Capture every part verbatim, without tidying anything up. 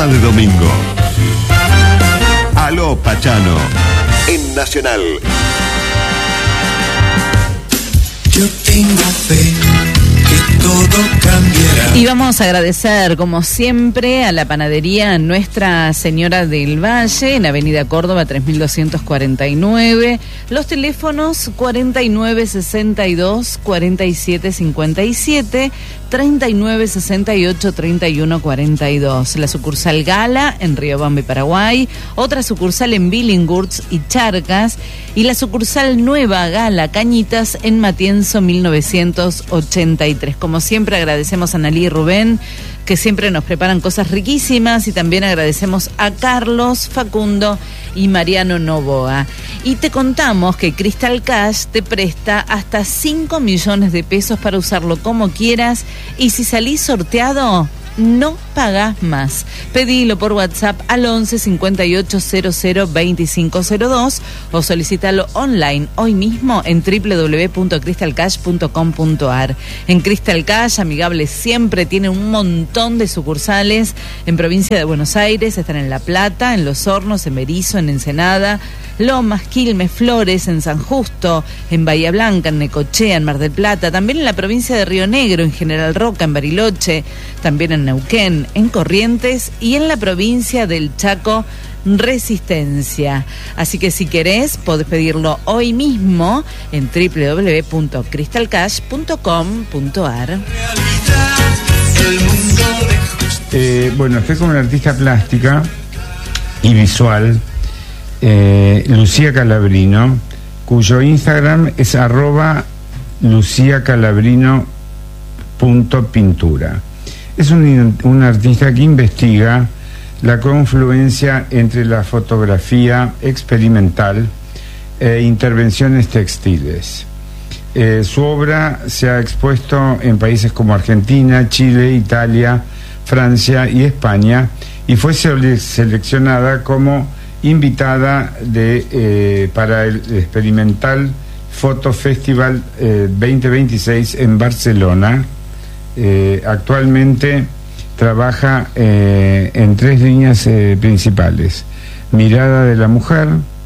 programa de domingo. Aló Pachano, en Nacional. Yo tengo fe que todo cambiará. Y vamos a agradecer, como siempre, a la panadería Nuestra Señora del Valle, en Avenida Córdoba tres mil doscientos cuarenta y nueve. Los teléfonos cuarenta y nueve sesenta y dos cuarenta y siete cincuenta y siete, treinta y nueve sesenta y ocho treinta y uno cuarenta y dos. La sucursal Gala en Riobamba y Paraguay, otra sucursal en Billinghurst y Charcas, y la sucursal Nueva Gala Cañitas en Matienzo mil novecientos ochenta y tres. Como siempre, agradecemos a Nalí y Rubén, que siempre nos preparan cosas riquísimas, y también agradecemos a Carlos, Facundo y Mariano Novoa. Y te contamos que Crystal Cash te presta hasta cinco millones de pesos para usarlo como quieras, y si salís sorteado, no pagás más. Pedilo por WhatsApp al once cincuenta y ocho cero cero veinticinco cero dos o solicítalo online hoy mismo en doble u doble u doble u punto crystal cash punto com punto a r. En Crystal Cash, amigable siempre, tiene un montón de sucursales en provincia de Buenos Aires. Están en La Plata, en Los Hornos, en Berisso, en Ensenada, Lomas, Quilmes, Flores, en San Justo, en Bahía Blanca, en Necochea, en Mar del Plata, también en la provincia de Río Negro, en General Roca, en Bariloche, también en Neuquén, en Corrientes, y en la provincia del Chaco, Resistencia. Así que si querés, podés pedirlo hoy mismo en doble u doble u doble u punto crystal cash punto com punto a r. Eh, bueno, estoy con una artista plástica y visual, eh, Lucía Calabrino, cuyo Instagram es arroba luciacalabrino punto pintura. Es un, un artista que investiga la confluencia entre la fotografía experimental e intervenciones textiles. Eh, su obra se ha expuesto en países como Argentina, Chile, Italia, Francia y España, y fue sele- seleccionada como invitada de, eh, para el Experimental Photo Festival eh, veinte veintiséis en Barcelona. Eh, actualmente trabaja eh, en tres líneas eh, principales: Mirada de la Mujer,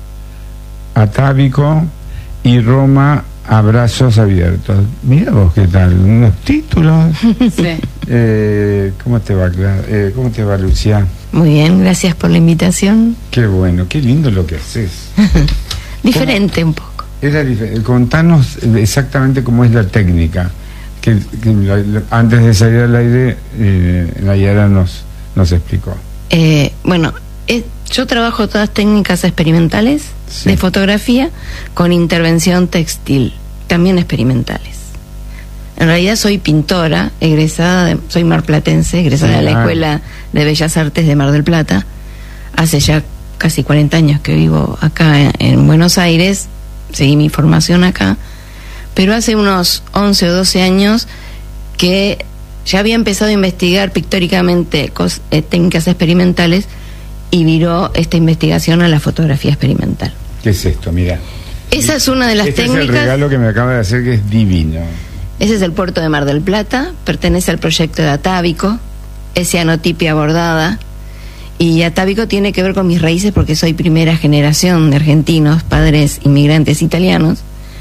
Atávico y Roma, Abrazos Abiertos. Mira vos qué tal, unos títulos. Sí. Eh, ¿Cómo te va, eh, ¿Cómo te va, Lucía? Muy bien, gracias por la invitación. Qué bueno, qué lindo lo que haces. Diferente un poco. Era dif- contanos exactamente cómo es la técnica. Que, que la, la, antes de salir al aire, eh, Nayara nos, nos explicó. Eh, bueno, eh, yo trabajo todas técnicas experimentales, sí, de fotografía con intervención textil, también experimentales. En realidad soy pintora, egresada, de, soy marplatense, egresada sí, de la ah. Escuela de Bellas Artes de Mar del Plata. Hace ya casi cuarenta años que vivo acá en, en Buenos Aires, seguí mi formación acá. Pero hace unos once o doce años que ya había empezado a investigar pictóricamente cos, eh, técnicas experimentales, y viró esta investigación a la fotografía experimental. ¿Qué es esto? Mira. Esa es una de las este técnicas. Es el regalo que me acaba de hacer, que es divino. Ese es el puerto de Mar del Plata, pertenece al proyecto de Atávico, es cianotipia bordada, y Atávico tiene que ver con mis raíces porque soy primera generación de argentinos, padres inmigrantes italianos.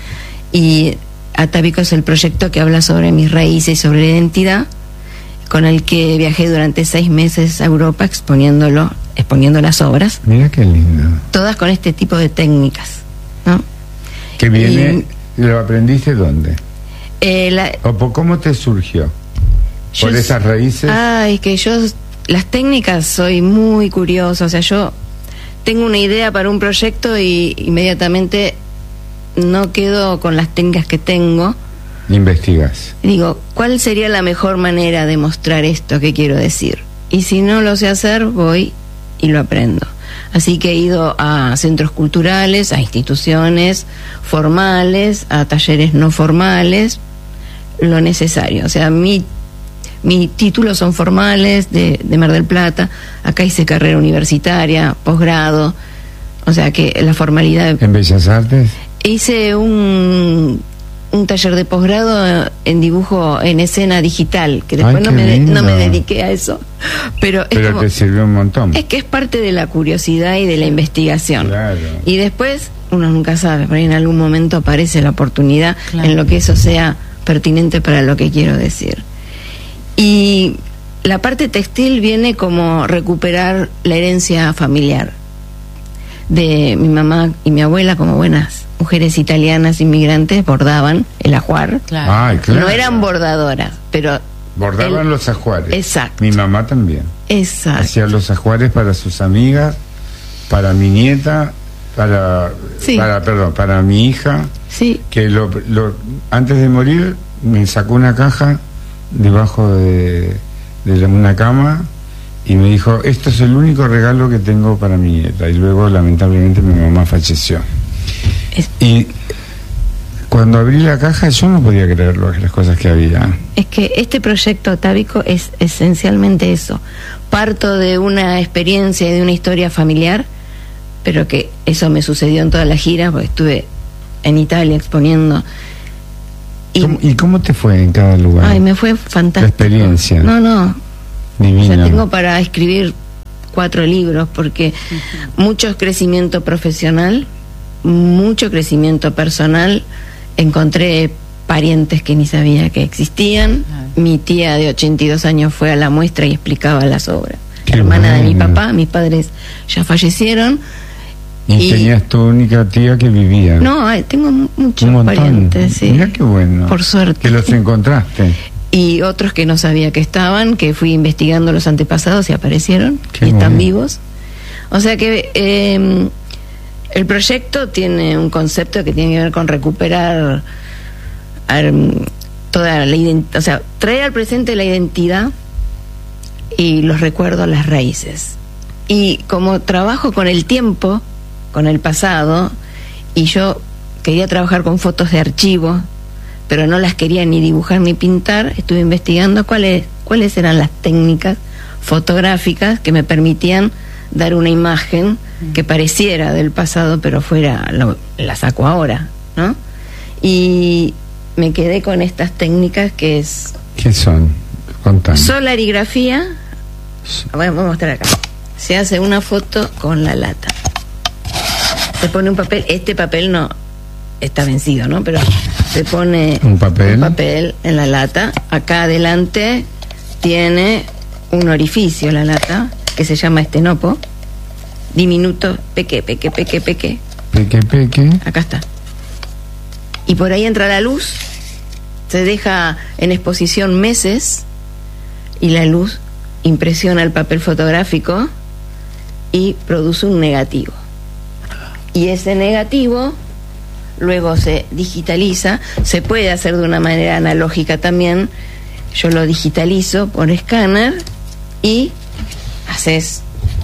Y Atávico es el proyecto que habla sobre mis raíces y sobre la identidad, con el que viajé durante seis meses a Europa exponiéndolo, exponiendo las obras. Mira qué lindo. Todas con este tipo de técnicas, ¿no? Que viene, y, ¿lo aprendiste dónde? Eh, la, ¿O cómo te surgió? ¿Por yo, esas raíces? Ah, es que yo, las técnicas, soy muy curiosa. O sea, yo tengo una idea para un proyecto y inmediatamente no quedo con las técnicas que tengo. Investigas. Digo, ¿cuál sería la mejor manera de mostrar esto que quiero decir? Y si no lo sé hacer, voy y lo aprendo. Así que he ido a centros culturales, a instituciones formales, a talleres no formales, lo necesario. O sea, mi, mis títulos son formales, de, de Mar del Plata. Acá hice carrera universitaria, posgrado. O sea que la formalidad... ¿En Bellas Artes? Hice un, un taller de posgrado en dibujo en escena digital, que después Ay, no, qué me de- no me lindo. dediqué a eso, pero, es, Pero como- te sirvió un montón. es que es parte de la curiosidad y de la investigación. Claro. Y después, uno nunca sabe, por ahí en algún momento aparece la oportunidad Claro. en lo que eso sea pertinente para lo que quiero decir. Y la parte textil viene como recuperar la herencia familiar de mi mamá y mi abuela, como buenas mujeres italianas inmigrantes, bordaban el ajuar. Claro. Ay, claro. No eran bordadoras, pero... Bordaban el- los ajuares. Exacto. Mi mamá también. Exacto. Hacía los ajuares para sus amigas, para mi nieta, para, Sí. para perdón, para mi hija, Sí, que lo, lo- antes de morir me sacó una caja debajo de, de la- una cama y me dijo, esto es el único regalo que tengo para mi nieta. Y luego lamentablemente mi mamá falleció. es, Y cuando abrí la caja yo no podía creer lo- las cosas que había. es que este proyecto atávico es esencialmente eso. Parto de una experiencia y de una historia familiar, pero que eso me sucedió en toda la gira, porque estuve en Italia exponiendo. Y, ¿Cómo- ¿Y cómo te fue en cada lugar? ay, me fue fantástico. La experiencia. No, no. O Divino. sea, tengo para escribir cuatro libros, porque mucho crecimiento profesional, mucho crecimiento personal. Encontré parientes que ni sabía que existían. Claro. Mi tía de ochenta y dos años fue a la muestra y explicaba las obras. Qué Hermana de mi bueno. papá, mis padres ya fallecieron. Y, y- tenías tu única tía que vivía. No, ay, tengo mu- muchos Un montón. parientes, sí. Mirá qué bueno. Por suerte. Que los encontraste. Y otros que no sabía que estaban, que fui investigando los antepasados y aparecieron, Qué y están bueno. vivos. O sea que eh, el proyecto tiene un concepto que tiene que ver con recuperar um, toda la identidad, o sea, traer al presente la identidad y los recuerdos, las raíces. Y como trabajo con el tiempo, con el pasado, y yo quería trabajar con fotos de archivo, pero no las quería ni dibujar ni pintar, estuve investigando cuáles cuáles eran las técnicas fotográficas que me permitían dar una imagen que pareciera del pasado, pero fuera, lo- la saco ahora, ¿no? Y me quedé con estas técnicas que es ¿Qué son? Contame. solarigrafía. Voy a voy a mostrar acá. Se hace una foto con la lata. Se pone un papel, este papel no está vencido, ¿no? Pero se pone Un papel. un papel en la lata. Acá adelante tiene un orificio la lata que se llama estenopo. Diminuto, peque, peque, peque, peque. Peque, peque. Acá está. Y por ahí entra la luz, se deja en exposición meses y la luz impresiona el papel fotográfico y produce un negativo. Y ese negativo luego se digitaliza, se puede hacer de una manera analógica también. Yo lo digitalizo por escáner y haces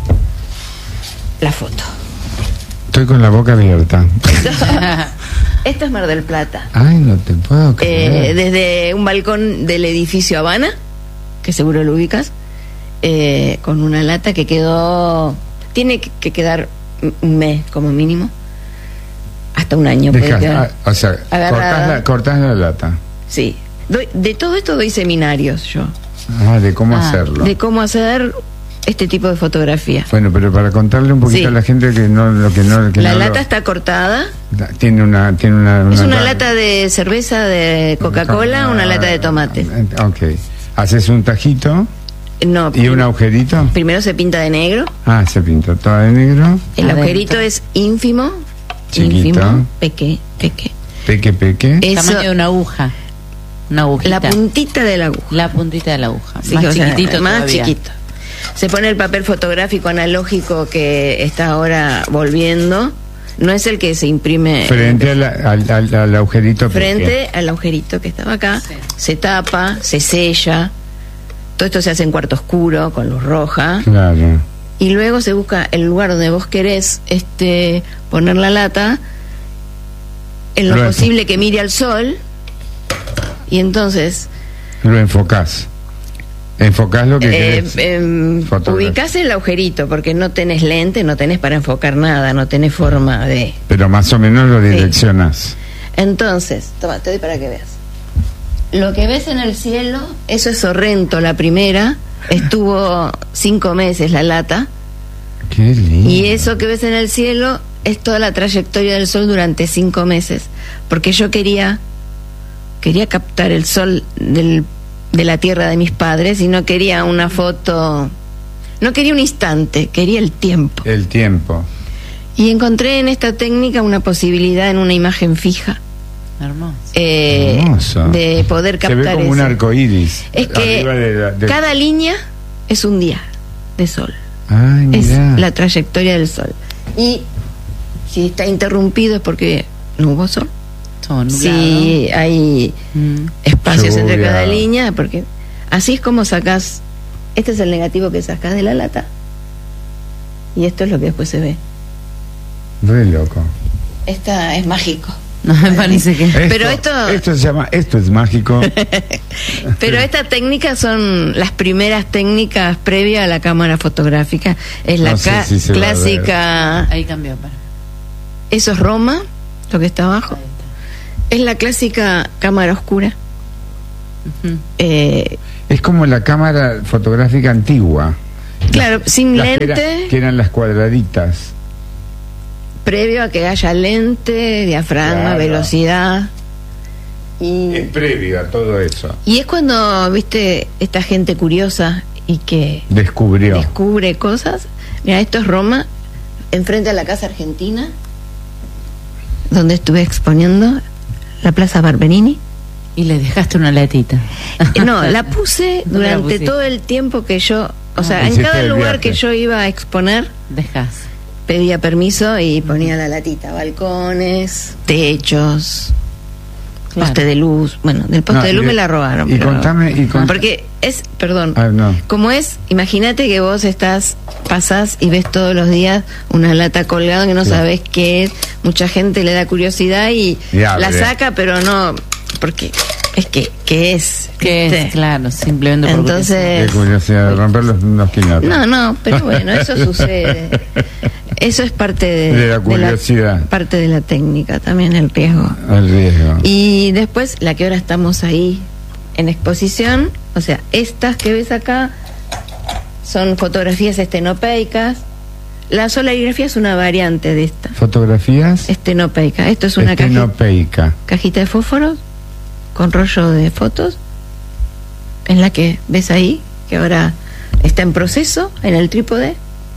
la foto. Estoy con la boca abierta. Esto es Mar del Plata. Ay, no te puedo Eh, creer. desde un balcón del edificio Habana, que seguro lo ubicas, eh, con una lata que quedó, tiene que que quedar un mes como mínimo, hasta un año puede Dejas- quedar. ah, o sea, Agarrada. cortás la, cortás la lata. Sí, Doy- de todo esto doy seminarios yo, Ah, de cómo Ah, hacerlo. de cómo hacer este tipo de fotografía. Bueno, pero para contarle un poquito Sí. a la gente que no lo que no que La no lata lo- está cortada, da- tiene una tiene una, es una ta- lata de cerveza, de Coca-Cola, una lata de tomate. Ah, ok. Haces un tajito No, y un agujerito. primero se pinta de negro. Ah, se pinta toda de negro. El Adentro. agujerito es ínfimo, Chiquito. ínfimo, peque, peque. Peque, peque. Eso, Tamaño de una aguja. Una agujita. la puntita de la aguja. La puntita de la aguja. Sí, más o sea, chiquitito más todavía. chiquito. Se pone el papel fotográfico analógico que está ahora volviendo. No es el que se imprime Frente a la- al, al- al agujerito peque. frente al agujerito que estaba acá. Sí. Se tapa, se sella. Todo esto se hace en cuarto oscuro, con luz roja. Claro. Y luego se busca el lugar donde vos querés este, poner la lata, en lo Lo posible que mire al sol, y entonces Lo enfocás. Enfocás lo que eh, querés. em, Fotogra- ubicás el agujerito, porque no tenés lente, no tenés para enfocar nada, no tenés forma de... Pero más o menos lo direccionás. Entonces, toma, te doy para que veas. Lo que ves en el cielo, eso es Sorrento, la primera. Estuvo cinco meses la lata. Qué lindo. Y eso que ves en el cielo es toda la trayectoria del sol durante cinco meses. Porque yo quería, quería captar el sol del, de la tierra de mis padres y no quería una foto, no quería un instante, quería el tiempo. El tiempo. Y encontré en esta técnica una posibilidad en una imagen fija. Hermoso. Eh, Hermoso. De poder captar Se ve como eso. un arco iris. Es que de la- de- cada línea es un día de sol. Ay, Es mirá. la trayectoria del sol. Y si está interrumpido es porque no hubo sol. Todo nublado. Si hay Mm. espacios Lluvia. entre cada línea, porque así es como sacás. Este es el negativo que sacás de la lata. Y esto es lo que después se ve. Re loco. Esta es mágico. No me parece que. Pero esto- Esto se llama... Esto es mágico. Pero estas técnicas son las primeras técnicas previas a la cámara fotográfica. Es la No sé ca- si se va a ver. clásica. Ahí cambió. Para. Eso es Roma, lo que está abajo. Es la clásica cámara oscura. Ujú. Eh, Es como la cámara fotográfica antigua. claro, sin Las que lente, era- que eran las cuadraditas. previo a que haya lente, diafragma, Claro. velocidad. Y, Es previo a todo eso. y es cuando, viste, esta gente curiosa y que Descubrió. descubre cosas. Mira, esto es Roma, enfrente a la Casa Argentina, donde estuve exponiendo, la Plaza Barberini. Y le dejaste una latita. Eh, No, la puse ¿Dónde la durante pusiste? todo el tiempo que yo, o Ah. sea, en Hiciste cada el lugar viaje. que yo iba a exponer, Dejas. pedía permiso y ponía la latita, balcones, techos, Claro. poste de luz. Bueno, del poste No, de luz y- me la robaron. y pero- contame- y con- Porque es, perdón, Ah, no. como es, imagínate que vos estás, pasás y ves todos los días una lata colgada que no Sí. sabes qué es. Mucha gente le da curiosidad y Y abre. la saca, pero no, porque es que, ¿qué es? Que ¿Viste? es, claro, simplemente por Entonces- Qué curiosidad de romper los, los quinotros. No, no, pero bueno, eso sucede. Eso es parte de, De la curiosidad. parte de la técnica, también el riesgo. El riesgo. Y después, la que ahora estamos ahí en exposición, o sea, estas que ves acá son fotografías estenopeicas. La solarigrafía es una variante de esta, Fotografías estenopeica. Esto es una cajita, estenopeica. cajita de fósforos con rollo de fotos, en la que ves ahí, que ahora está en proceso en el trípode.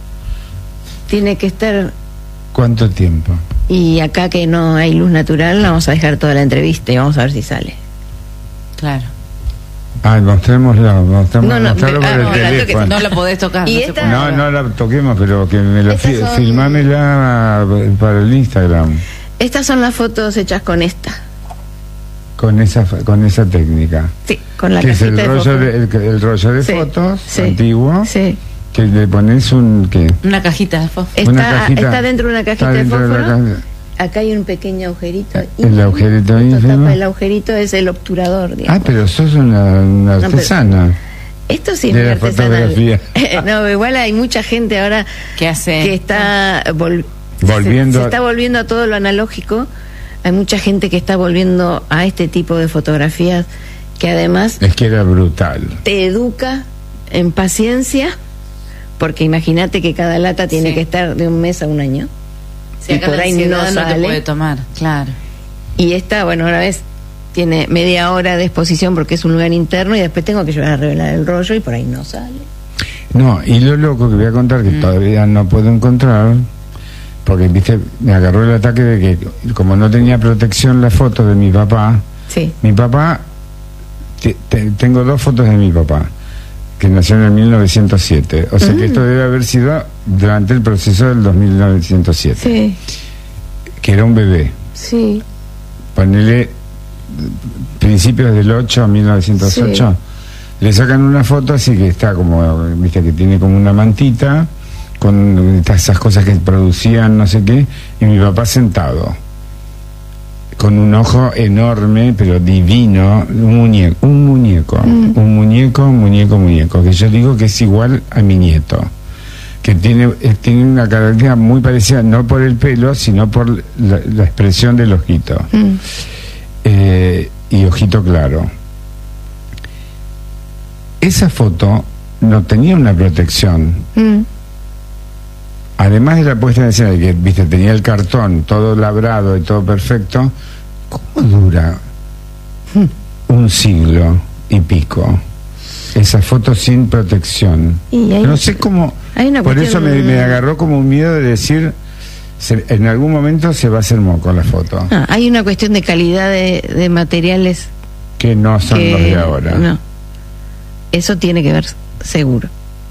Tiene que estar, ¿Cuánto tiempo? y acá que no hay luz natural, vamos a dejar toda la entrevista y vamos a ver si sale. Claro. Ah, mostrémosla, mostramos, No, no, mostrarlo ah, por el no, la toques, teléfono. No la podés tocar. Y no se esta- puede. No, no la toquemos, pero que me lo Estas fi son- filmámela para el Instagram Estas son las fotos hechas con esta. con esa fa- con esa técnica. Sí, con la que es cajita el de rollo fósforo. de, el, el rollo de Sí, fotos sí, antiguo Sí. que le pones un ¿qué? Una cajita de fósforo. Está, Una cajita. está dentro de una cajita Está de dentro de la fósforo. caja- Acá hay un pequeño agujerito. El agujerito Esto ínfimo. tapa el agujerito, es el obturador, digamos. Ah, pero sos una, una pero- artesana. Esto sí es de muy la artesanal. fotografía. No, igual hay mucha gente ahora ¿Qué hace? que está vol- Volviendo se, se a- está volviendo a todo lo analógico. Hay mucha gente que está volviendo a este tipo de fotografías que además Es que era brutal. te educa en paciencia, porque imagínate que cada lata tiene Sí. que estar de un mes a un año. Si y acá por la ahí no ansiedad no te sale. puede tomar, claro. Y esta, bueno, una vez tiene media hora de exposición porque es un lugar interno y después tengo que llevar a revelar el rollo y por ahí no sale. No, y lo loco que voy a contar, que Mm. todavía no puedo encontrar, porque viste, me agarró el ataque de que como no tenía protección la foto de mi papá, Sí. mi papá, te- te- tengo dos fotos de mi papá, que nació en el mil novecientos siete, o sea que esto debe haber sido durante el proceso del dos mil novecientos siete, Sí, que era un bebé, sí. ponele principios del ocho a mil novecientos ocho, le sacan una foto así que está como, viste, que tiene como una mantita con esas cosas que producían no sé qué, y mi papá sentado con un ojo enorme pero divino, un muñeco, un muñeco, un muñeco, muñeco, muñeco, que yo digo que es igual a mi nieto, que tiene, eh, tiene una característica muy parecida, no por el pelo, sino por la, la expresión del ojito. Mm. Eh, y ojito claro. Esa foto no tenía una protección. Mm. Además de la puesta en escena, de que, viste, tenía el cartón todo labrado y todo perfecto, ¿cómo dura mm. un siglo y pico esa foto sin protección? Y hay, no sé cómo. Por eso me, me agarró como un miedo de decir, se, en algún momento se va a hacer moco la foto. Ah, hay una cuestión de calidad de, de materiales que no son que, los de ahora. No. Eso tiene que ver seguro.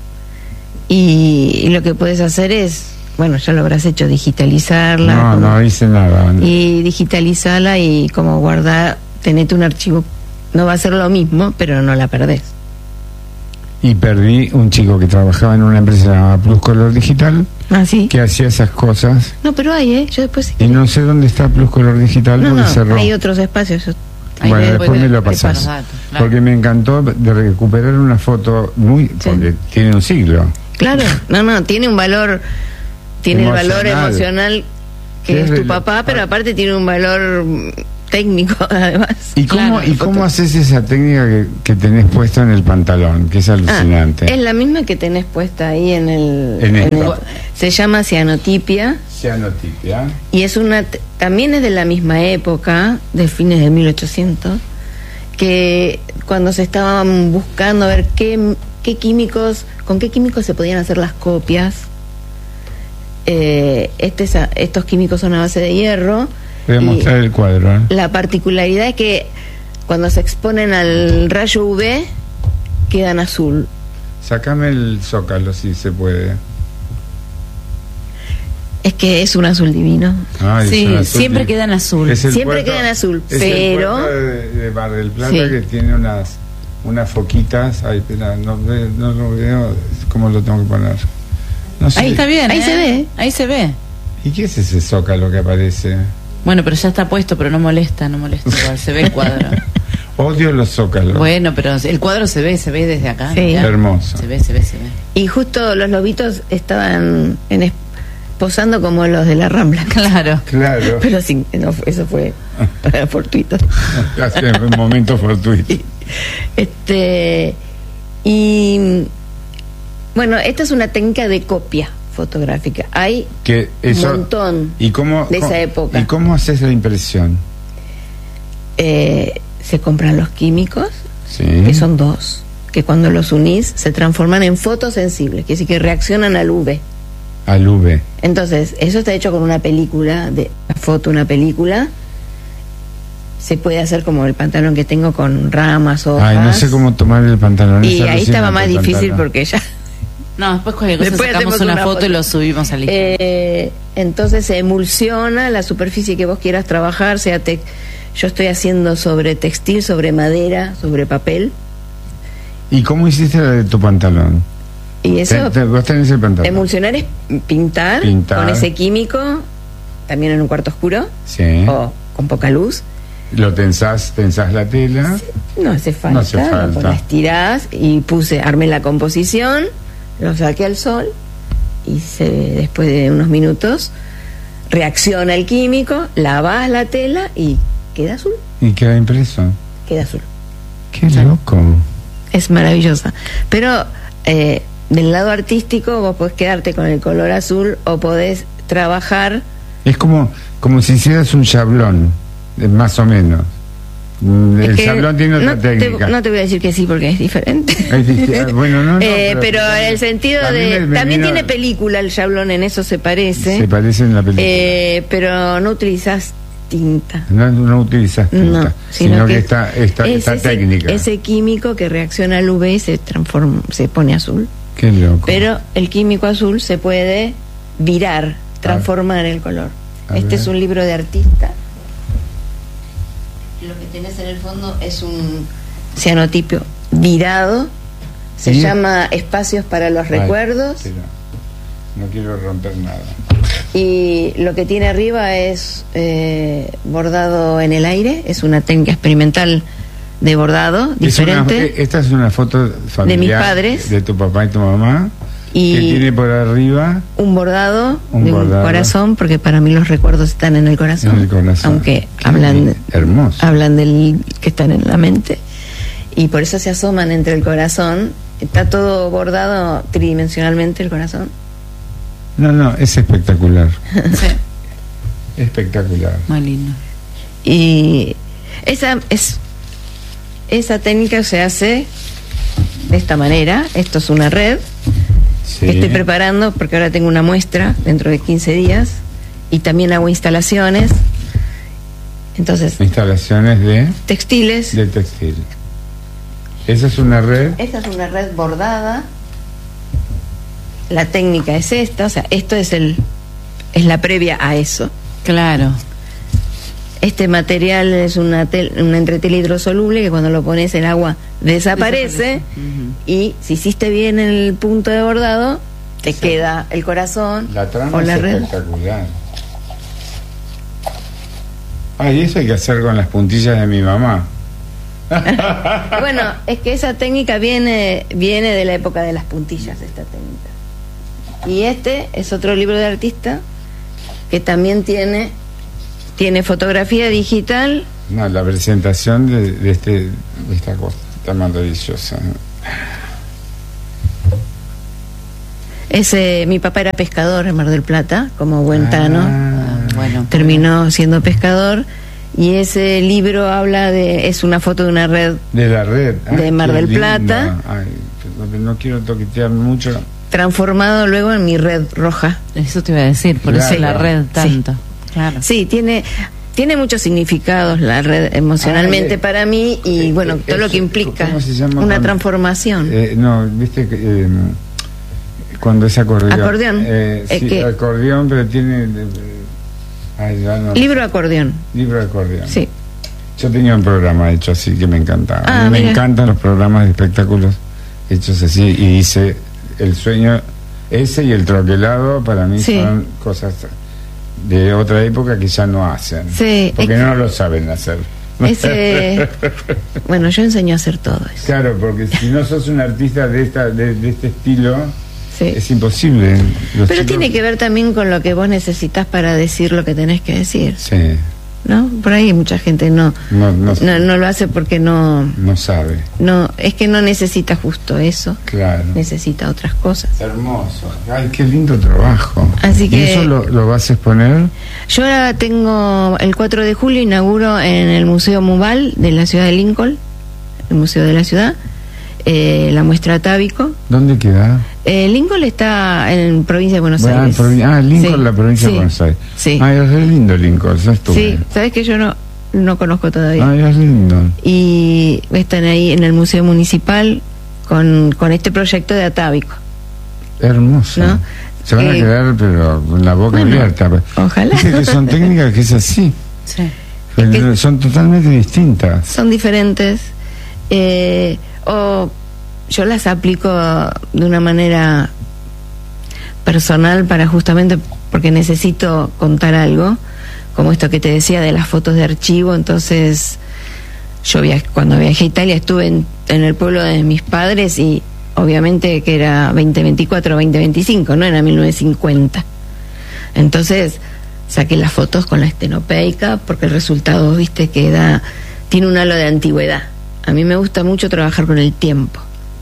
Y, y lo que puedes hacer es, bueno, ya lo habrás hecho, digitalizarla. No, como, no hice nada. Y digitalizarla y como guardar, tenete un archivo. No va a ser lo mismo, pero no la perdés. Y perdí un chico que trabajaba en una empresa llamada Plus Color Digital. Ah, sí. Que hacía esas cosas. No, pero hay, ¿eh? Yo después... Y no sé dónde está Plus Color Digital, no, porque no, cerró. Hay otros espacios. Yo... Bueno, después, después me lo pasás. Datos, claro. Porque me encantó de recuperar una foto muy... Sí. Porque tiene un siglo. Claro, no, no, tiene un valor... Tiene emocional. El valor emocional que es tu papá, pero aparte tiene un valor técnico, además. ¿Y cómo, claro, ¿y cómo haces esa técnica que, que tenés puesta en el pantalón? Que es alucinante. Ah, es la misma que tenés puesta ahí en el... En en el se llama cianotipia. Cianotipia. Y es una... También es de la misma época, de fines de mil ochocientos, que cuando se estaban buscando a ver qué, qué químicos, con qué químicos se podían hacer las copias. Eh, este, estos químicos son a base de hierro. Voy a mostrar el cuadro. ¿eh? La particularidad es que cuando se exponen al rayo U V quedan azul. Sácame el zócalo si se puede. Es que es un azul divino. Ah, sí, azul siempre divino. Quedan azul. Siempre puerto, quedan azul, es pero... el puerto de, de Mar del Plata, sí. Que tiene unas unas foquitas. Ay, espera, no, no lo veo. ¿Cómo lo tengo que poner? No sé. Ahí está bien, ahí ¿eh? se ve. Ahí se ve. ¿Y qué es ese zócalo que aparece? Bueno, pero ya está puesto, pero no molesta, no molesta. Igual se ve el cuadro. Odio los zócalos. Bueno, pero el cuadro se ve, se ve desde acá. Sí. Hermoso. Se ve, se ve, se ve. Y justo los lobitos estaban en, posando como los de la Rambla. Claro. Claro. Pero sí, no, eso fue fortuito. Un momento fortuito. Este, y bueno, esta es una técnica de copia fotográfica. Hay que eso, un montón ¿y cómo, de esa cómo, época. ¿Y cómo haces la impresión? Eh, se compran los químicos, sí. Que son dos, que cuando los unís se transforman en fotosensibles, que sí que reaccionan al U V. Al U V. Entonces, eso está hecho con una película, de la foto, una película. Se puede hacer como el pantalón que tengo con ramas, hojas. Ay, no sé cómo tomar el pantalón. Y ahí estaba más difícil pantalón. Porque ya... No, después cualquier cosa después sacamos una, una foto, foto y lo subimos al Instagram. Eh, entonces se emulsiona la superficie que vos quieras trabajar, sea te, yo estoy haciendo sobre textil, sobre madera, sobre papel. ¿Y cómo hiciste la de tu pantalón? Y eso, te, te, vos tenés el pantalón. Emulsionar es pintar, pintar con ese químico, también en un cuarto oscuro, sí. O con poca luz. Lo tensás, tensás la tela. Sí, no hace falta, no hace falta. La estirás y puse, armé la composición. Lo saqué al sol y se, después de unos minutos reacciona el químico, lavas la tela y queda azul. ¿Y queda impreso? Queda azul. ¡Qué loco! Es maravillosa. Pero eh, del lado artístico vos podés quedarte con el color azul o podés trabajar... Es como, como si hicieras un chablón, más o menos. El sablón tiene otra no técnica. Te, no te voy a decir que sí porque es diferente. Es difícil. Bueno, no, no, eh, pero, pero en el sentido de... Me, me también vino, tiene película el sablón, en eso se parece. Se parece en la película. Eh, pero no utilizas tinta. No, no utilizas tinta, no, sino, sino que, que esta, esta, esta ese, técnica. Ese químico que reacciona al U V y se transforma, se pone azul. Qué loco. Pero el químico azul se puede virar, transformar el color. A este ver. Es un libro de artista. Lo que tenés en el fondo es un cianotipio virado, se ¿Sí? llama Espacios para los Ay, Recuerdos. Pero no quiero romper nada. Y lo que tiene arriba es eh, bordado en el aire, es una técnica experimental de bordado diferente. Una, esta es una foto familiar de mis padres, de tu papá y tu mamá. Y ¿qué tiene por arriba? un bordado Un de bordado. un corazón, porque para mí los recuerdos están en el corazón, En el corazón. aunque Qué hablan de, hermoso. hablan del que están en la mente, y por eso se asoman entre el corazón. Está todo bordado tridimensionalmente el corazón. No, no, es espectacular. Sí, Espectacular. muy lindo. Y esa es esa técnica se hace de esta manera. Esto es una red Sí. que estoy preparando porque ahora tengo una muestra dentro de quince días y también hago instalaciones. Entonces, Instalaciones de, textiles. de textil. Esa es una red. Esta es una red bordada. La técnica es esta, o sea, esto es el es la previa a eso. Claro. Este material es una tel, un entretel hidrosoluble que cuando lo pones el agua desaparece, Desaparece. Ujú. y si hiciste bien el punto de bordado te Sí. queda el corazón La trama o la es red. espectacular. Ah, y eso hay que hacer con las puntillas de mi mamá. Bueno, es que esa técnica viene viene de la época de las puntillas, esta técnica. Y este es otro libro de artista que también tiene tiene fotografía digital. No, la presentación de, de, este, de esta cosa está maravillosa. Ese, mi papá era pescador en Mar del Plata, como buen tano. Ah, Bueno, Terminó siendo pescador, y ese libro habla de, es una foto de una red de la red. Ah, de Mar qué del lindo. Plata. Ay, pero no quiero toquetear mucho. transformado luego en mi red roja. eso te iba a decir, por Claro. eso la red tanto. Claro. Sí, tiene tiene muchos significados la red emocionalmente Ah, eh, para mí, y eh, bueno, eh, todo lo eso, que implica ¿cómo se llama una cuando- transformación. Eh, no, viste que eh, cuando es acordeón. Acordeón. Eh, Es sí, que- acordeón, pero tiene. eh, ay, ya no- Libro acordeón. Libro de acordeón. Sí. Yo tenía un programa hecho así que me encantaba. Ah, A mí me mira. encantan los programas de espectáculos hechos así, y hice El Sueño, ese y El Troquelado, para mí Sí. son cosas de otra época que ya no hacen. Sí, Porque es- no lo saben hacer. Ese bueno, yo enseño a hacer todo eso. Claro, porque si no sos un artista de esta de, de este estilo, Sí. es imposible. Los Pero chicos- tiene que ver también con lo que vos necesitas para decir lo que tenés que decir, Sí, ¿no? Por ahí mucha gente no no, no, no, no lo hace porque no no sabe. no es que no necesita justo eso, Claro. necesita otras cosas. Hermoso. Ay, qué lindo trabajo. Así ¿Y que- eso lo, lo vas a exponer? Yo ahora tengo el cuatro de julio, inauguro en el Museo Mubal de la ciudad de Lincoln, el museo de la ciudad, eh, la muestra Atávico. ¿Dónde queda? Eh, Lincoln está en provincia de Buenos Bueno, Aires. provi- ah, Lincoln, Sí, la provincia sí, de Buenos Aires. Sí, Ay, es re lindo Lincoln, ya estuve. sí, sabes que yo no no conozco todavía. Ay, es lindo. Y están ahí en el Museo Municipal con, con este proyecto de Atávico, Hermoso. ¿no? Se van a Eh, quedar, pero con la boca bueno, abierta. ojalá. Dice que son técnicas que es así. Sí. Es que- Son totalmente distintas. Son diferentes, eh, o yo las aplico de una manera personal para justamente porque necesito contar algo, como esto que te decía de las fotos de archivo. Entonces yo viaj- cuando viajé a Italia estuve en, en el pueblo de mis padres, y obviamente que era veinte veinticuatro, veinte veinticinco, no era mil novecientos cincuenta. Entonces saqué las fotos con la estenopeica porque el resultado, viste, que da, tiene un halo de antigüedad. A mí me gusta mucho trabajar con el tiempo,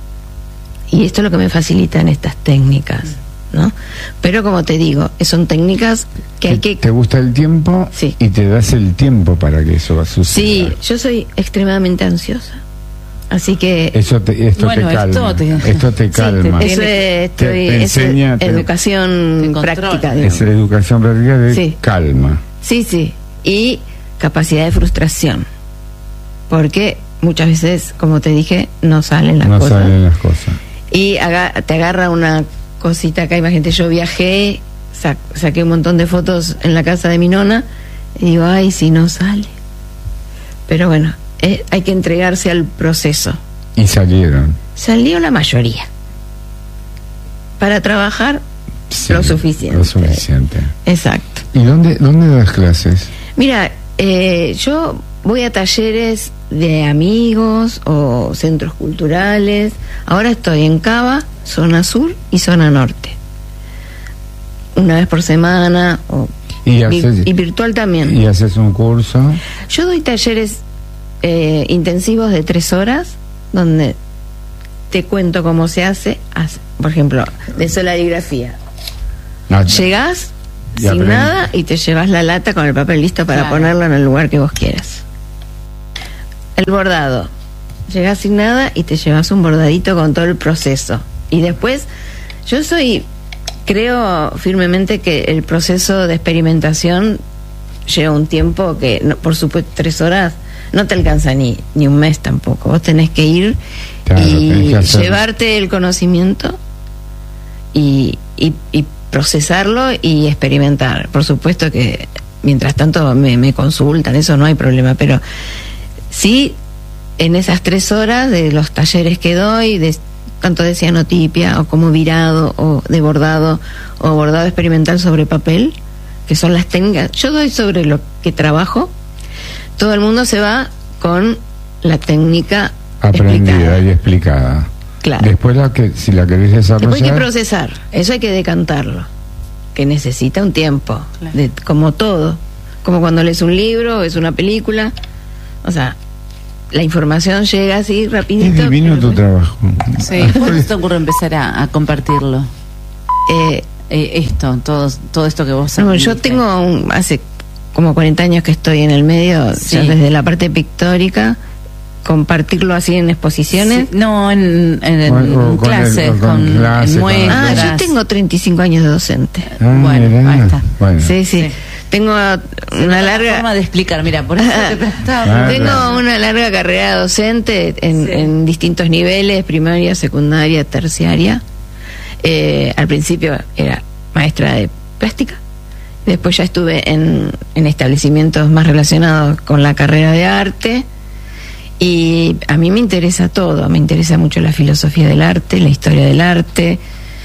y esto es lo que me facilitan estas técnicas, ¿no? Pero como te digo, son técnicas que hay que... Te gusta el tiempo Sí. y te das el tiempo para que eso suceda. Sí, yo soy extremadamente ansiosa, así que Eso te, esto Bueno, te calma. esto te- Esto te Sí, calma. te- eso Tiene- es, estoy, te- te es enseña, te- educación te controla. práctica, digamos. Es educación práctica de Sí. calma. Sí, sí. Y capacidad de frustración. Porque muchas veces, como te dije, no salen las No cosas. salen las cosas. Y aga- te agarra una cosita acá. Imagínate, yo viajé, sa- saqué un montón de fotos en la casa de mi nona, y digo, ay, si no sale. Pero bueno, eh, hay que entregarse al proceso. Y salieron. Salió la mayoría. Para trabajar, Sí, Lo suficiente. Lo suficiente. exacto. ¿Y dónde, dónde das clases? Mira, eh, yo voy a talleres de amigos o centros culturales. Ahora estoy en Cava, zona sur y zona norte. Una vez por semana o y, haces, y virtual también. ¿Y haces un curso? Yo doy talleres eh, intensivos de tres horas donde te cuento cómo se hace, por ejemplo, de solarigrafía. No, Llegás y sin aprende. nada y te llevas la lata con el papel listo para Claro. ponerlo en el lugar que vos quieras. El bordado. Llegás sin nada y te llevas un bordadito con todo el proceso. Y después, yo soy, creo firmemente que el proceso de experimentación lleva un tiempo que, no, por supuesto, tres horas no te alcanza ni, ni un mes tampoco. Vos tenés que ir Claro, tenés y que hacer- llevarte el conocimiento y, y, y procesarlo y experimentar. Por supuesto que mientras tanto me, me consultan, eso no hay problema, pero sí en esas tres horas de los talleres que doy, de, tanto de cianotipia o como virado o de bordado o bordado experimental sobre papel, que son las técnicas, yo doy sobre lo que trabajo, todo el mundo se va con la técnica Aprendida explicada. y explicada. Claro. Después, la que, si la querés Después hay que desarrollar, procesar, eso hay que decantarlo, que necesita un tiempo, Claro. de, como todo, como cuando lees un libro, es una película, o sea, la información llega así rapidito. es divino pero tu trabajo. Sí. ¿Cuándo se te ocurre empezar a, a compartirlo? Eh, Eh, esto, todo, todo esto que vos no, yo aprendiste. tengo un- hace como cuarenta años que estoy en el medio, Sí. ya desde la parte pictórica, compartirlo así en exposiciones. Sí, no, en, en, O- o en con clases, el- o con con, clase, en con- Ah, muestras. yo tengo treinta y cinco años de docente. Ah, Bueno, mirá. ahí está. Bueno. Sí, sí, Sí. Tengo Sí, una la larga... forma de explicar, mira, por eso te preguntaba. Ah, Tengo claro. una larga carrera docente en, Sí. en distintos niveles, primaria, secundaria, terciaria. Eh, al principio era maestra de plástica, después ya estuve en, en establecimientos más relacionados con la carrera de arte, y a mí me interesa todo, me interesa mucho la filosofía del arte, la historia del arte,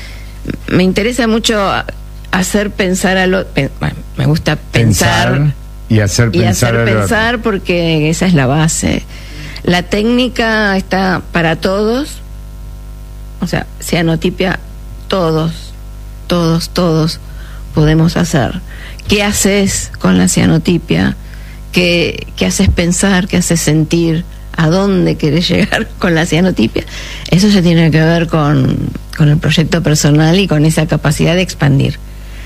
me interesa mucho hacer pensar a lo... pe- bueno, me gusta pensar, Pensar y hacer y pensar. hacer al otro. pensar, porque esa es la base. La técnica está para todos, o sea, cianotipia, todos, todos, todos podemos hacer. ¿Qué haces con la cianotipia? ¿Qué, qué haces pensar? ¿Qué haces sentir? ¿A dónde querés llegar con la cianotipia? Eso ya tiene que ver con, con el proyecto personal y con esa capacidad de expandir.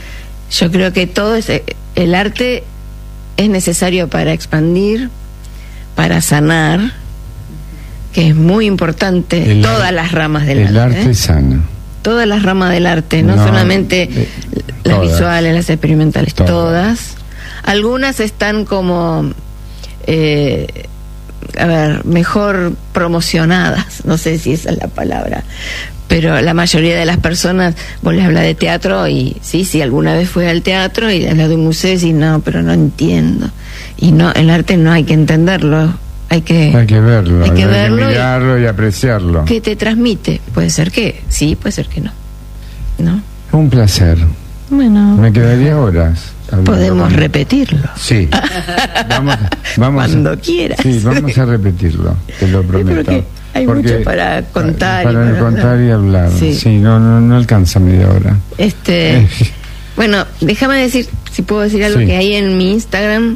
Yo creo que todo es, el arte es necesario para expandir, para sanar, que es muy importante, El todas ar- las ramas del El arte. arte ¿eh? sana. Todas las ramas del arte, no, No, solamente eh, las todas. visuales, las experimentales, Todas. todas. Algunas están como, eh, a ver, mejor promocionadas, no sé si esa es la palabra, pero la mayoría de las personas, vos les hablas de teatro y sí, sí, alguna vez fue al teatro y hablas de un museo y decís, no, pero no entiendo. Y no, el arte no hay que entenderlo, hay que... Hay que verlo, Hay que verlo y- mirarlo y, apreciarlo. ¿Qué te transmite? Puede ser que sí, puede ser que no. ¿No? Un placer. Bueno, Me quedaría horas. hablando podemos con- repetirlo. Sí. Vamos, vamos Cuando a, quieras. Sí, vamos a repetirlo, te lo prometo. porque hay mucho para contar y Para, para contar hablar. y hablar. Sí. Sí, no, no, no alcanza media hora. Este, bueno, déjame decir, si puedo decir algo, Sí. que ahí en mi Instagram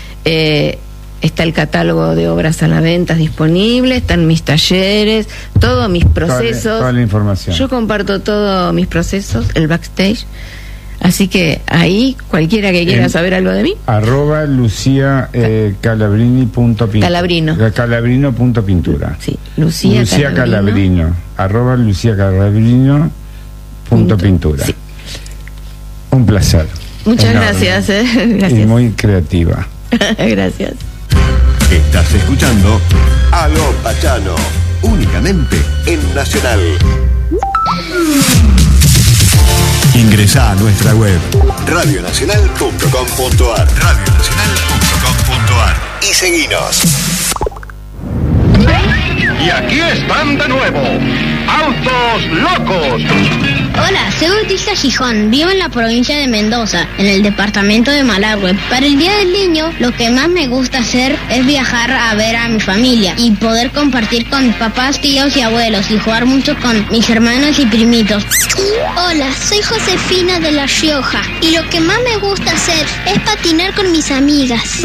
eh, está el catálogo de obras a la venta disponible, están mis talleres, todos mis Toda la- procesos. toda la información. Yo comparto todos mis procesos, el backstage. Así que ahí, cualquiera que quiera En- saber algo de mí, Arroba Lucía eh, Calabrini punto pin- Calabrino. eh, Calabrino punto pintura. sí, Lucía, Lucía Calabrino. Calabrino. Arroba Lucía Calabrino punto Punto- pintura. sí. Un placer. Muchas Enorme. gracias, eh, Y gracias. muy creativa. Gracias. Estás escuchando Aló Pachano, únicamente en Nacional. Ingresa a nuestra web radionacional punto com punto ar radionacional punto com punto ar y seguinos. Y aquí están de nuevo, Autos Locos. Hola, soy Leticia Gijón, vivo en la provincia de Mendoza, en el departamento de Malargüe. Para el Día del Niño, lo que más me gusta hacer es viajar a ver a mi familia y poder compartir con mis papás, tíos y abuelos y jugar mucho con mis hermanos y primitos. Hola, soy Josefina de La Rioja y lo que más me gusta hacer es patinar con mis amigas.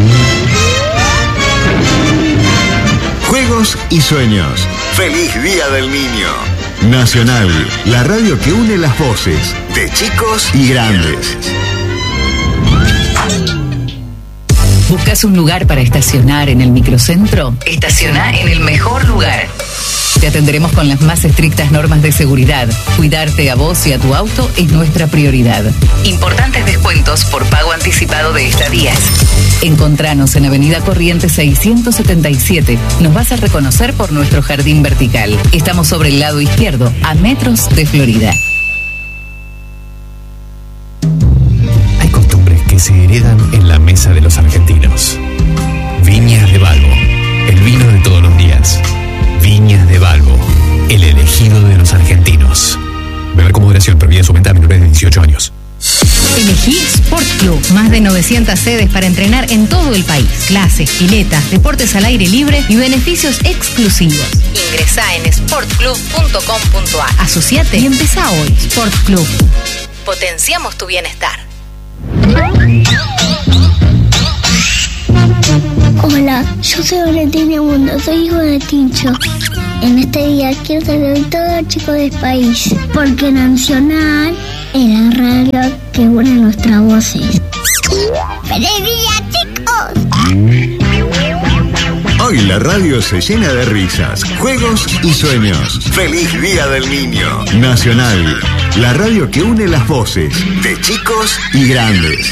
Juegos y sueños. ¡Feliz Día del Niño! Nacional, la radio que une las voces de chicos y grandes. ¿Buscas un lugar para estacionar en el microcentro? Estaciona en el mejor lugar. Te atenderemos con las más estrictas normas de seguridad. Cuidarte a vos y a tu auto es nuestra prioridad. Importantes descuentos por pago anticipado de estadías. Encontranos en Avenida Corrientes seiscientos setenta y siete. Nos vas a reconocer por nuestro jardín vertical. Estamos sobre el lado izquierdo, a metros de Florida. Hay costumbres que se heredan en la mesa de los argentinos. Viñas de Balbo, el vino de todos los días. Viñas de Balbo, el elegido de los argentinos. Beber con moderación, prohibida su venta a menores de dieciocho años. Elegí Sport Club, más de novecientas sedes para entrenar en todo el país. Clases, piletas, deportes al aire libre y beneficios exclusivos. Ingresá en sport club punto com punto a r. Asociate y empezá hoy. Sport Club. Potenciamos tu bienestar. Hola, yo soy Valentina Mundo, soy hijo de Tincho. En este día quiero saludar a todos los chicos del país, porque Nacional es la radio que une nuestras voces. ¡Feliz día, chicos! Hoy la radio se llena de risas, juegos y sueños. ¡Feliz Día del Niño! Nacional, la radio que une las voces de chicos y grandes.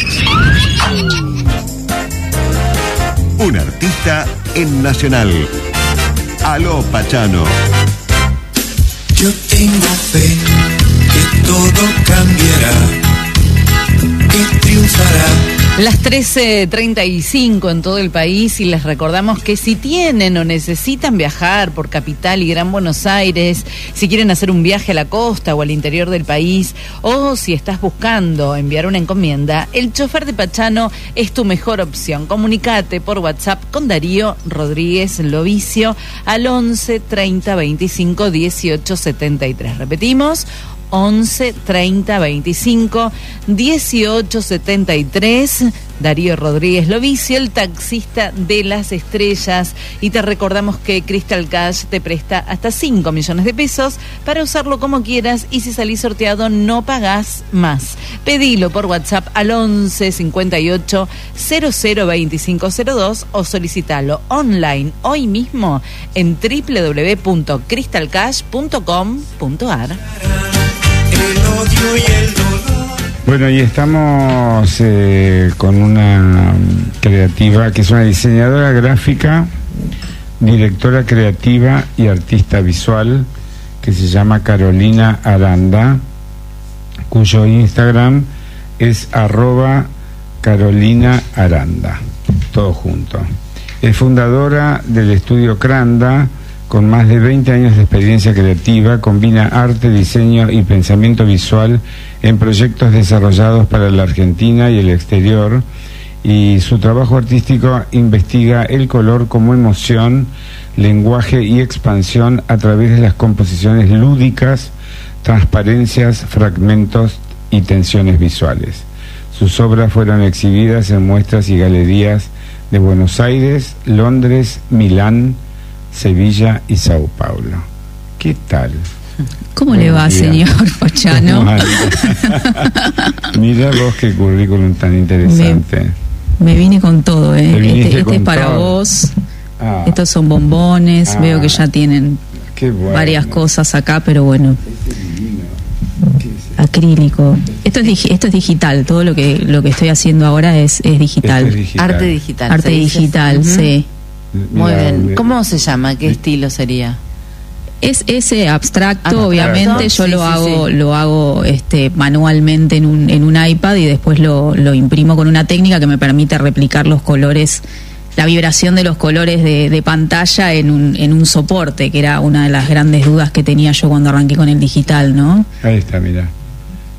Un artista en Nacional. Aló, Pachano. Yo tengo fe que todo cambiará, que triunfará. Las trece treinta y cinco en todo el país y les recordamos que si tienen o necesitan viajar por Capital y Gran Buenos Aires, si quieren hacer un viaje a la costa o al interior del país, o si estás buscando enviar una encomienda, el chofer de Pachano es tu mejor opción. Comunicate por WhatsApp con Darío Rodríguez Lovicio al once treinta veinticinco dieciocho setenta y tres. Repetimos, once treinta veinticinco dieciocho setenta y tres. Darío Rodríguez Lovicio, el taxista de las estrellas. Y te recordamos que Crystal Cash te presta hasta cinco millones de pesos para usarlo como quieras, y si salís sorteado no pagás más. Pedilo por WhatsApp al once cincuenta y ocho cero cero veinticinco cero dos o solicitalo online hoy mismo en doble u doble u doble u punto crystal cash punto com punto a r. Bueno, y estamos eh, con una creativa que es una diseñadora gráfica, directora creativa y artista visual, que se llama Carolina Aranda, cuyo Instagram es arroba Carolina Aranda, todo junto. Es fundadora del estudio Cranda, con más de veinte años de experiencia creativa. Combina arte, diseño y pensamiento visual en proyectos desarrollados para la Argentina y el exterior, y su trabajo artístico investiga el color como emoción, lenguaje y expansión a través de las composiciones lúdicas, transparencias, fragmentos y tensiones visuales. Sus obras fueron exhibidas en muestras y galerías de Buenos Aires, Londres, Milán, Sevilla y Sao Paulo. ¿Qué tal? ¿Cómo le va, señor Pachano? Mira vos qué currículum tan interesante. Me, me vine con todo, ¿eh? Este, este es para todo. vos. Ah. Estos son bombones. Ah. Veo que ya tienen bueno. varias cosas acá, pero bueno. Acrílico. Esto es digi- esto es digital. Todo lo que lo que estoy haciendo ahora es, es digital. Es digital. Arte digital. Arte digital, uh-huh. Sí. Muy Mira, bien. ¿Cómo se llama? ¿Qué estilo sería? Es ese abstracto, abstracto. Obviamente yo sí, lo sí, hago sí. lo hago este manualmente en un en un iPad, y después lo lo imprimo con una técnica que me permite replicar los colores, la vibración de los colores de, de pantalla en un en un soporte, que era una de las grandes dudas que tenía yo cuando arranqué con el digital, ¿no? Ahí está, mira.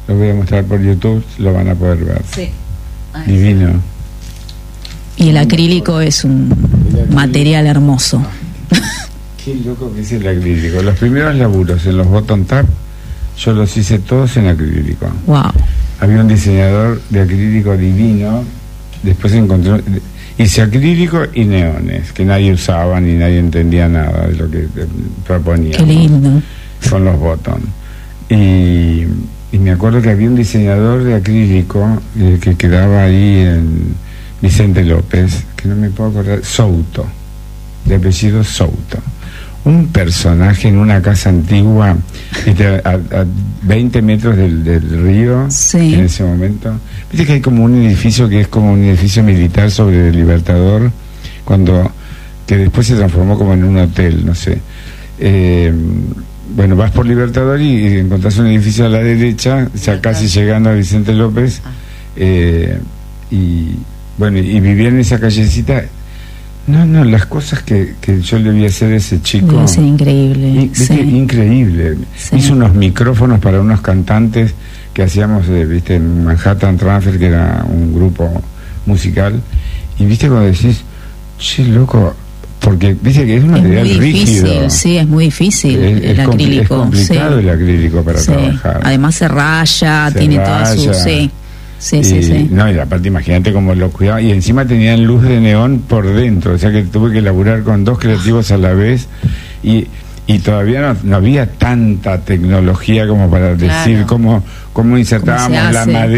lo voy a mostrar por YouTube, lo van a poder ver. Sí. Ay, divino. Y el acrílico es un material hermoso. Qué loco que es el acrílico. Los primeros laburos en los bottom tap, yo los hice todos en acrílico. Wow. Había un diseñador de acrílico divino, después encontró, hice acrílico y neones, que nadie usaba ni nadie entendía nada de lo que proponía. Qué lindo. Con los bottom. Y, y me acuerdo que había un diseñador de acrílico eh, que quedaba ahí en Vicente López, que no me puedo acordar, Souto, de apellido Souto. Un personaje en una casa antigua a, a veinte metros del, del río, sí. En ese momento. Viste que hay como un edificio que es como un edificio militar sobre el Libertador, cuando que después se transformó como en un hotel, no sé. Eh, bueno, vas por Libertador y, y encontrás un edificio a la derecha, ya casi llegando a Vicente López, eh, y bueno, y vivía en esa callecita. No, no, las cosas que, que yo le vi hacer a ese chico. Debe ser increíble. Y, sí. Increíble. Sí. Hizo unos micrófonos para unos cantantes que hacíamos, eh, viste, en Manhattan Transfer, que era un grupo musical. Y viste cuando decís, che, loco, porque viste que es un material es muy rígido. Difícil, sí, es muy difícil es, el es acrílico. Es complicado sí. el acrílico para sí. trabajar. Además se raya, se tiene raya. toda su... Sí. Sí, y, sí, sí. No, y aparte imagínate cómo lo cuidaba. Y encima tenían luz de neón por dentro, o sea que tuve que laburar con dos creativos a la vez. Y, y todavía no, no había tanta tecnología como para Claro. decir cómo, cómo insertábamos ¿Cómo se la hace? madera